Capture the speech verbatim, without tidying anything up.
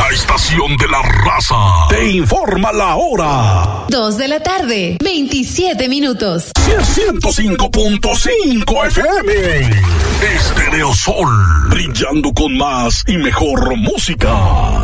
La estación de la raza te informa la hora. Dos de la tarde, veintisiete minutos. ciento cinco punto cinco F M. Estereo Sol, brillando con más y mejor música.